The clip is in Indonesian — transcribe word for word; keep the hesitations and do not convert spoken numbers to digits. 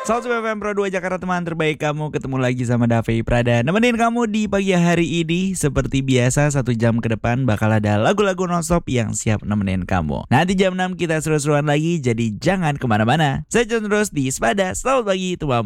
seratus F M Pro dua Jakarta, teman terbaik kamu. Ketemu lagi sama Davi Prada, nemenin kamu di pagi hari ini. Seperti biasa, satu jam ke depan bakal ada lagu-lagu nonstop yang siap nemenin kamu. Nanti jam enam kita seru-seruan lagi, jadi jangan kemana-mana. Saya John terus di Sepada. Selamat pagi, tua